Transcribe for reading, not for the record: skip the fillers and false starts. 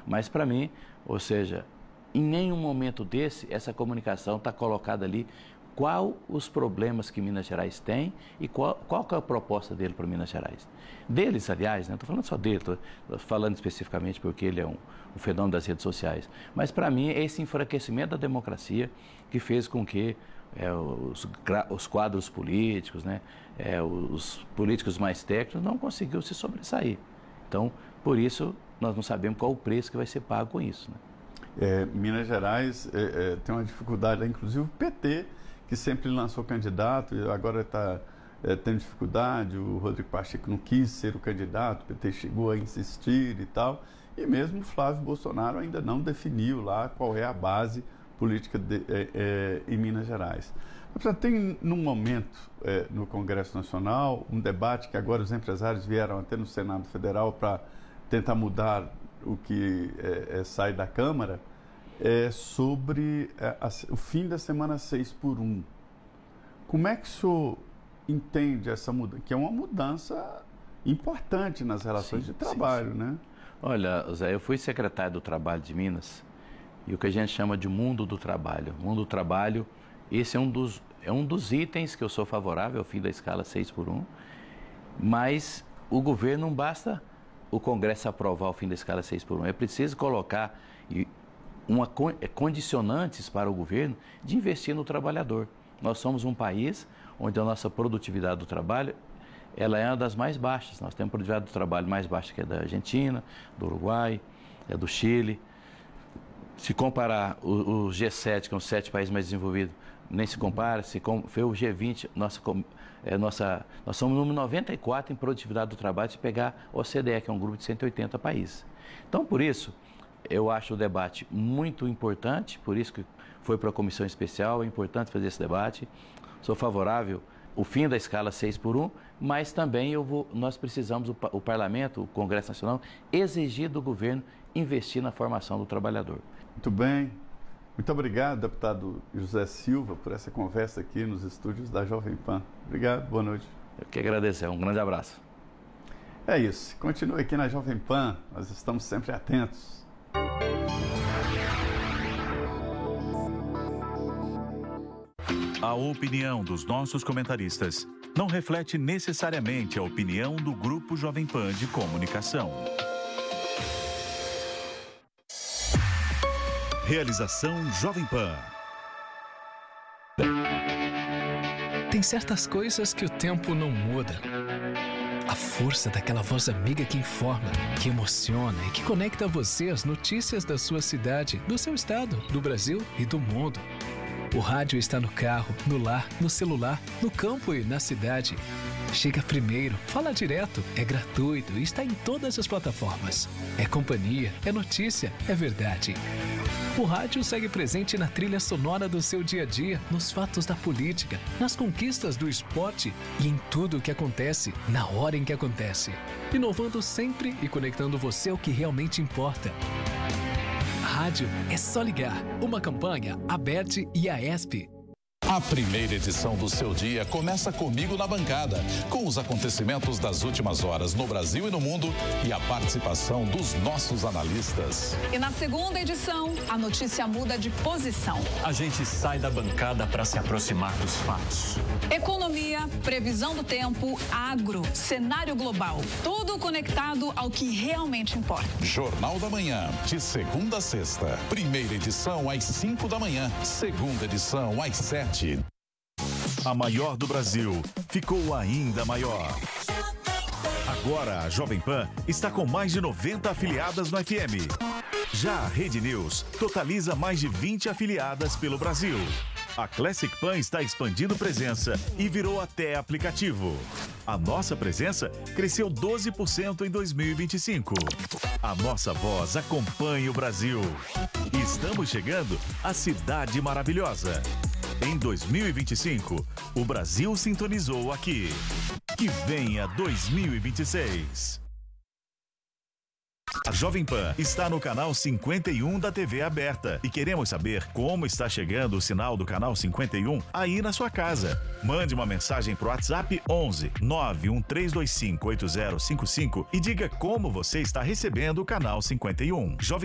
Mas para mim, ou seja, em nenhum momento desse, essa comunicação está colocada ali qual os problemas que Minas Gerais tem e qual que é a proposta dele para Minas Gerais. Deles, aliás, não estou falando só dele, estou falando especificamente porque ele é um fenômeno das redes sociais. Mas para mim é esse enfraquecimento da democracia que fez com que os quadros políticos, né, os políticos mais técnicos não conseguiram se sobressair. Então, por isso, nós não sabemos qual o preço que vai ser pago com isso, né? Minas Gerais tem uma dificuldade, inclusive o PT, que sempre lançou candidato e agora está tendo dificuldade. O Rodrigo Pacheco não quis ser o candidato, o PT chegou a insistir e tal. E mesmo o Flávio Bolsonaro ainda não definiu lá qual é a base política em Minas Gerais. Tem, num momento, no Congresso Nacional, um debate que agora os empresários vieram até no Senado Federal para tentar mudar o que sai da Câmara, sobre o fim da semana 6x1. Como é que o senhor entende essa mudança? Que é uma mudança importante nas relações de trabalho, né? Olha, Zé, eu fui secretário do Trabalho de Minas e o que a gente chama de mundo do trabalho. O mundo do trabalho, esse é um dos itens que eu sou favorável ao fim da escala 6x1, mas o governo não basta o Congresso aprovar o fim da escala 6x1, é preciso colocar condicionantes para o governo de investir no trabalhador. Nós somos um país onde a nossa produtividade do trabalho ela é uma das mais baixas. Nós temos produtividade do trabalho mais baixa que a da Argentina, do Uruguai, do Chile. Se comparar o G7, que são os 7 países mais desenvolvidos, nem se compara. Se for o G20, nós somos o número 94 em produtividade do trabalho, se pegar o OCDE, que é um grupo de 180 países. Então, por isso, eu acho o debate muito importante, por isso que foi para a comissão especial, é importante fazer esse debate. Sou favorável ao fim da escala 6x1, mas também nós precisamos, o Parlamento, o Congresso Nacional, exigir do governo investir na formação do trabalhador. Muito bem. Muito obrigado, deputado José Silva, por essa conversa aqui nos estúdios da Jovem Pan. Obrigado, boa noite. Eu que agradeço, um grande abraço. É isso, continue aqui na Jovem Pan, nós estamos sempre atentos. A opinião dos nossos comentaristas não reflete necessariamente a opinião do Grupo Jovem Pan de Comunicação. Realização Jovem Pan. Tem certas coisas que o tempo não muda. A força daquela voz amiga que informa, que emociona e que conecta você às notícias da sua cidade, do seu estado, do Brasil e do mundo. O rádio está no carro, no lar, no celular, no campo e na cidade. Chega primeiro, fala direto, é gratuito e está em todas as plataformas. É companhia, é notícia, é verdade. O rádio segue presente na trilha sonora do seu dia a dia, nos fatos da política, nas conquistas do esporte e em tudo o que acontece, na hora em que acontece. Inovando sempre e conectando você ao que realmente importa. Rádio é só ligar. Uma campanha ABERT e AESP. A primeira edição do Seu Dia começa comigo na bancada, com os acontecimentos das últimas horas no Brasil e no mundo e a participação dos nossos analistas. E na segunda edição, a notícia muda de posição. A gente sai da bancada para se aproximar dos fatos. Economia, previsão do tempo, agro, cenário global. Tudo conectado ao que realmente importa. Jornal da Manhã, de segunda a sexta. Primeira edição às 5 da manhã. Segunda edição às 7. A maior do Brasil ficou ainda maior. Agora a Jovem Pan está com mais de 90 afiliadas no FM. Já a Rede News totaliza mais de 20 afiliadas pelo Brasil. A Classic Pan está expandindo presença e virou até aplicativo. A nossa presença cresceu 12% em 2025. A nossa voz acompanha o Brasil. E estamos chegando à Cidade Maravilhosa. Em 2025, o Brasil sintonizou aqui. Que venha 2026. A Jovem Pan está no canal 51 da TV aberta e queremos saber como está chegando o sinal do canal 51 aí na sua casa. Mande uma mensagem pro WhatsApp 11 913258055 e diga como você está recebendo o canal 51. Jovem